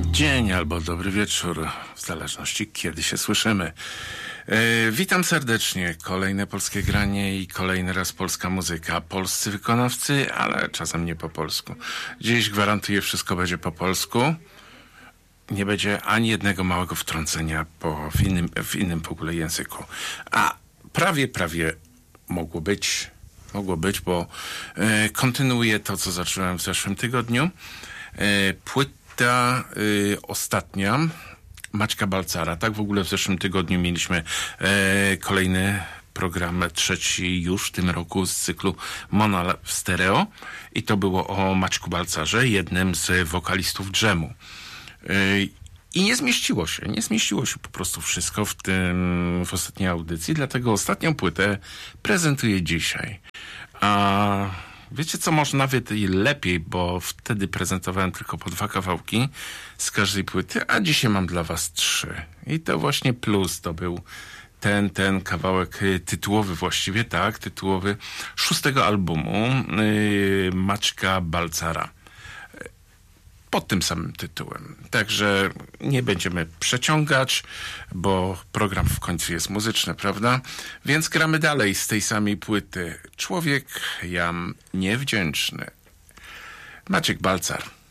Dzień albo dobry wieczór, w zależności kiedy się słyszymy. Witam serdecznie. Kolejne polskie granie i kolejny raz polska muzyka. Polscy wykonawcy, ale czasem nie po polsku. Dziś gwarantuję, wszystko będzie po polsku. Nie będzie ani jednego małego wtrącenia w innym w ogóle języku. A prawie mogło być, bo kontynuuję to, co zacząłem w zeszłym tygodniu. Płyta ostatnia Maćka Balcara. Tak w ogóle w zeszłym tygodniu mieliśmy kolejny program, trzeci już w tym roku z cyklu Mono w stereo. I to było o Maćku Balcarze, jednym z wokalistów Dżemu. I nie zmieściło się po prostu wszystko w ostatniej audycji, dlatego ostatnią płytę prezentuję dzisiaj. A wiecie co, może nawet i lepiej, bo wtedy prezentowałem tylko po 2 kawałki z każdej płyty, a dzisiaj mam dla was 3. I to właśnie plus to był ten kawałek tytułowy właściwie, tak, tytułowy 6. albumu Maćka Balcara. Pod tym samym tytułem. Także nie będziemy przeciągać, bo program w końcu jest muzyczny, prawda? Więc gramy dalej z tej samej płyty. Człowiek jam niewdzięczny. Maciek Balcar.